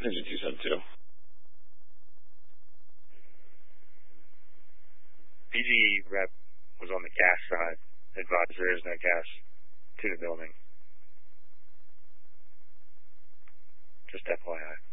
Engine 272. BG rep was on the gas side. Advised there is no gas to the building. Just FYI.